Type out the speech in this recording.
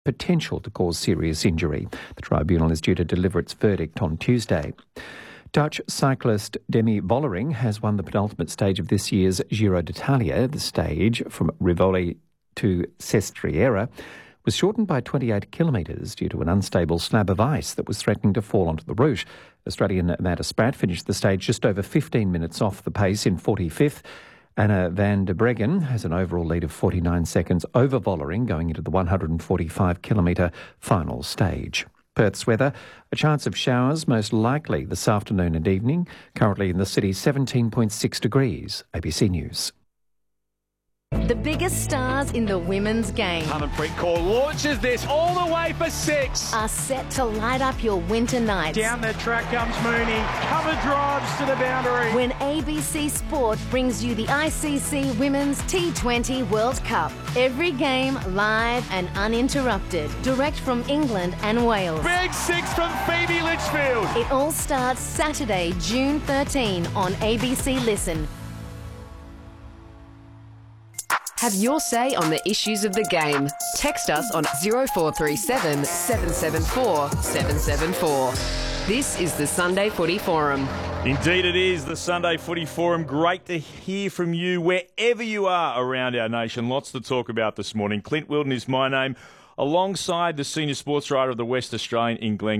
potential to cause serious injury. The tribunal is due to deliver its verdict on Tuesday. Dutch cyclist Demi Vollering has won the penultimate stage of this year's Giro d'Italia. The stage from Rivoli to Sestriere was shortened by 28 kilometres due to an unstable slab of ice that was threatening to fall onto the route. Australian Amanda Spratt finished the stage just over 15 minutes off the pace in 45th. Anna van der Breggen has an overall lead of 49 seconds over Vollering going into the 145-kilometre final stage. Perth's weather, a chance of showers most likely this afternoon and evening. Currently in the city, 17.6 degrees. ABC News. The biggest stars in the women's game Harmanpreet Kaur launches this all the way for 6. are set to light up your winter nights. Down the track comes Mooney. Cover drives to the boundary. When ABC Sport brings you the ICC Women's T20 World Cup. Every game live and uninterrupted. Direct from England and Wales. Big 6 from Phoebe Litchfield. It all starts Saturday, June 13 on ABC Listen. Have your say on the issues of the game. Text us on 0437 774 774. This is the Sunday Footy Forum. Indeed it is, the Sunday Footy Forum. Great to hear from you wherever you are around our nation. Lots to talk about this morning. Clint Wilden is my name, alongside the senior sports writer of the West Australian in Glenn